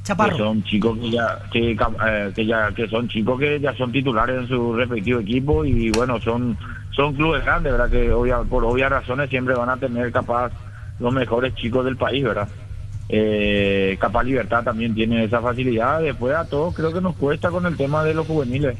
Chaparro. son chicos que son chicos que ya son titulares en su respectivo equipo y bueno, son clubes grandes, ¿verdad? Que por obvias razones siempre van a tener capaz los mejores chicos del país, ¿verdad? Capaz Libertad también tiene esa facilidad. Después a todos creo que nos cuesta con el tema de los juveniles.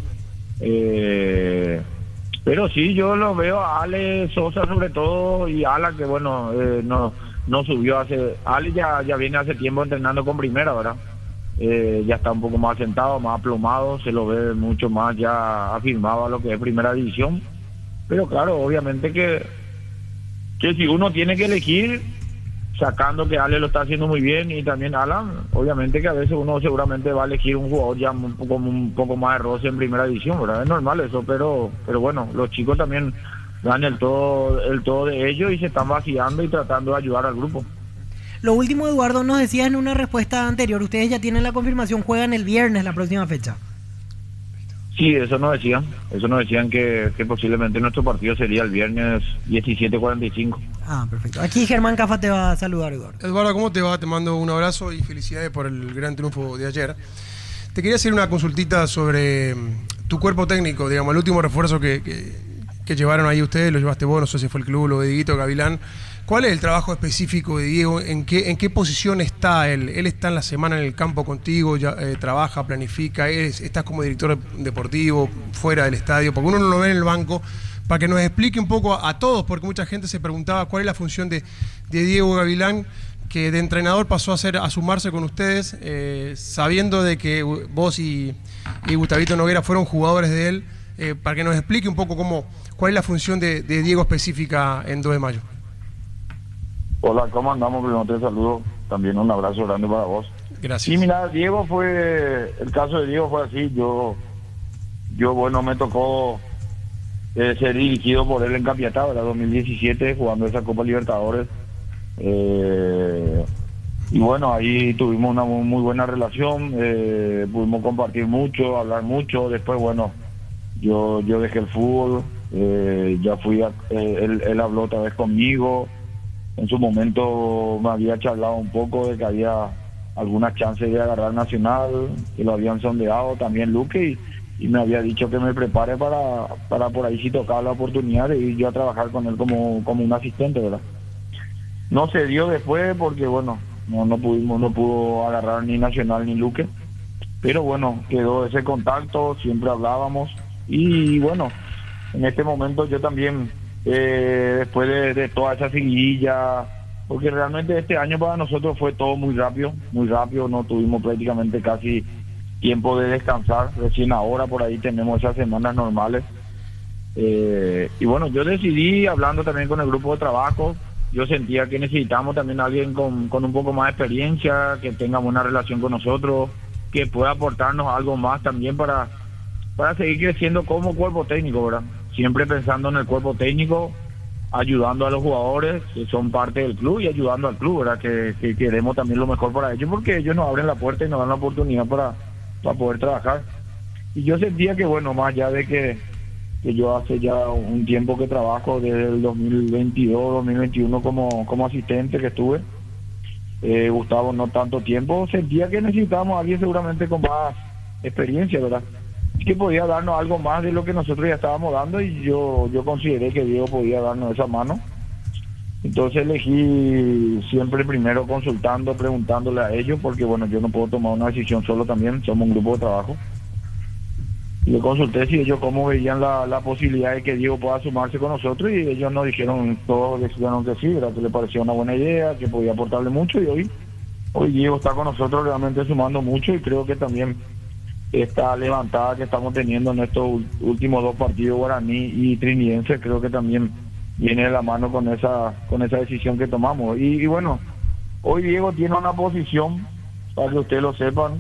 Pero sí, yo lo veo a Ale Sosa sobre todo y Ala que bueno, no subió Ale ya viene hace tiempo entrenando con primera, ¿verdad? Ya está un poco más sentado, más aplomado, se lo ve mucho más ya afirmado a lo que es primera división. Pero claro, obviamente que si uno tiene que elegir, sacando que Ale lo está haciendo muy bien y también Alan, obviamente que a veces uno seguramente va a elegir un jugador ya un poco más de roce en primera división, ¿verdad? Es normal eso, pero bueno, los chicos también dan el todo de ellos y se están vaciando y tratando de ayudar al grupo. Lo último, Eduardo, nos decías en una respuesta anterior, ustedes ya tienen la confirmación, juegan el viernes la próxima fecha. Sí, eso nos decían que posiblemente nuestro partido sería el viernes 17:45. Ah, perfecto. Aquí Germán Cafa te va a saludar, Eduardo. Eduardo, ¿cómo te va? Te mando un abrazo y felicidades por el gran triunfo de ayer. Te quería hacer una consultita sobre tu cuerpo técnico, digamos, el último refuerzo que llevaron ahí ustedes, lo llevaste vos, no sé si fue el club, lo de Dieguito Gavilán. ¿Cuál es el trabajo específico de Diego? ¿En qué posición está él? ¿Él está en la semana en el campo contigo, ya, trabaja, planifica? ¿Estás como director deportivo, fuera del estadio? Porque uno no lo ve en el banco. Para que nos explique un poco a todos, porque mucha gente se preguntaba cuál es la función de Diego Gavilán, que de entrenador pasó a sumarse con ustedes, sabiendo de que vos y Gustavito Noguera fueron jugadores de él, para que nos explique un poco cuál es la función de Diego específica en 2 de mayo. Hola, ¿cómo andamos? Primero te saludo, también un abrazo grande para vos. Gracias. Sí, mira, el caso de Diego fue así, yo bueno, me tocó ser dirigido por él en Capiatá, era 2017, jugando esa Copa Libertadores. Y bueno, ahí tuvimos una muy buena relación, pudimos compartir mucho, hablar mucho. Después, bueno, yo dejé el fútbol, ya él habló otra vez conmigo. En su momento me había charlado un poco de que había algunas chances de agarrar Nacional, que lo habían sondeado también Luque, y me había dicho que me prepare para por ahí si tocaba la oportunidad de ir yo a trabajar con él como un asistente, ¿verdad? No se dio después porque bueno, no pudo agarrar ni Nacional ni Luque, pero bueno, quedó ese contacto, siempre hablábamos y bueno, en este momento yo también, después de toda esa seguidilla, porque realmente este año para nosotros fue todo muy rápido, no tuvimos prácticamente casi tiempo de descansar, recién ahora por ahí tenemos esas semanas normales. Y bueno, yo decidí, hablando también con el grupo de trabajo, yo sentía que necesitamos también a alguien con un poco más de experiencia, que tenga buena relación con nosotros, que pueda aportarnos algo más también para seguir creciendo como cuerpo técnico, ¿verdad? Siempre pensando en el cuerpo técnico, ayudando a los jugadores que son parte del club y ayudando al club, ¿verdad? Que queremos también lo mejor para ellos, porque ellos nos abren la puerta y nos dan la oportunidad para poder trabajar. Y yo sentía que bueno, más allá de que yo hace ya un tiempo que trabajo, desde el 2022, 2021 como asistente que estuve, Gustavo no tanto tiempo, sentía que necesitábamos a alguien seguramente con más experiencia, ¿verdad? Que podía darnos algo más de lo que nosotros ya estábamos dando, y yo consideré que Diego podía darnos esa mano. Entonces elegí siempre primero consultando, preguntándole a ellos, porque bueno, yo no puedo tomar una decisión solo, también somos un grupo de trabajo. Y le consulté si ellos cómo veían la posibilidad de que Diego pueda sumarse con nosotros, y ellos nos dijeron, todos dijeron que sí, ¿verdad? Que le parecía una buena idea, que podía aportarle mucho, y hoy Diego está con nosotros realmente sumando mucho, y creo que también esta levantada que estamos teniendo en estos últimos 2 partidos, Guaraní y Trinidense, creo que también viene de la mano con esa decisión que tomamos. Y bueno, hoy Diego tiene una posición, para que ustedes lo sepan,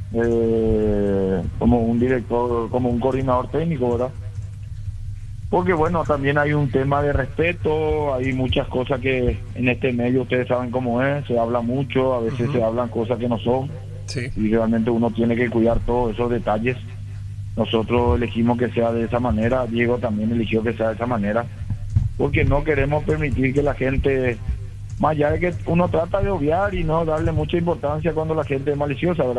como un director, como un coordinador técnico, ¿verdad? Porque bueno, también hay un tema de respeto, hay muchas cosas que en este medio ustedes saben cómo es, se habla mucho, a veces se hablan cosas que no son. Sí. Y realmente uno tiene que cuidar todos esos detalles. Nosotros elegimos que sea de esa manera, Diego también eligió que sea de esa manera, porque no queremos permitir que la gente, más allá de que uno trata de obviar y no darle mucha importancia cuando la gente es maliciosa, ¿verdad?